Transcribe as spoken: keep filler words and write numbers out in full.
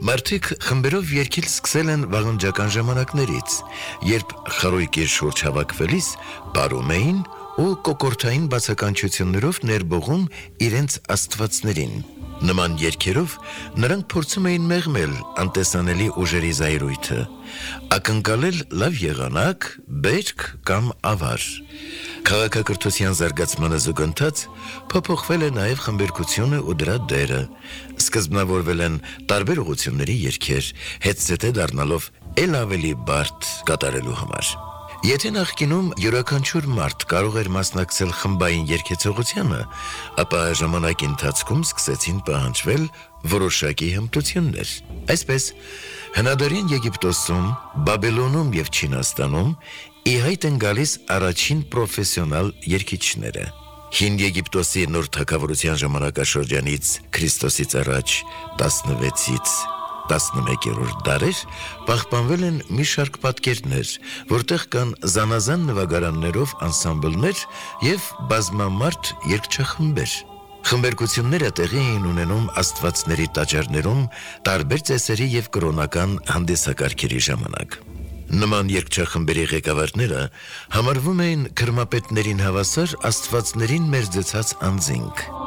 Մարդիկ խմբերով երգել սկսել են վաղնջական ժամանակներից, երբ խարույկի շուրջ հավաքվելիս բարում էին ու կոկորտային բացականչություններով ներբողում իրենց աստվածներին։ Նման երգերով նրանք փորձում էին մեղմել անտեսանելի ուժերի զայրույթը, ակնկալել լավ եղանակ, բերք կամ ավար։ Քաղաքակրթության զարգացմանը զուգընթաց փոփոխվել է նաև խմբերգությունը ու դրա դերը, սկզբնավորվել են տարբեր ուղղությունների երգեր, հետզհետե դառնալով ել ավելի բարդ կատարելու համար։ Եթե նախկինում յուրաքանչյուր մարդ կարող էր մասնակցել խմբային երգեցողությանը, ապա ժամանակի ընթացքում սկսեցին պահանջվել որոշակի հմտություններ։ Այսպես, հնադարյան Եգիպտոսում, Բաբելոնում և Չինաստանում ի հայտ են գալիս առաջին պրոֆեսիոնալ երգիչները։ Հին Եգիպտոսի նոր թագավորության ժամանակաշրջանից Քրիստոսից առաջ տասնվեցից տասնմեկերորդ դարեր պահպանվել են մի շարք պատկերներ, որտեղ կան զանազան նվագարաններով անսամբլներ և բազմամարդ երգչախմբեր։ Խմբերգությունները տեղի էին ունենում աստվածների տաճարներում տարբեր ծեսերի և կրոնական հանդիսակարգերի ժամանակ։ Նման երգչախմբերի ղեկավարները համարվում էին քրմապետներին հավասար աստվածներին մերձեցած անձինք։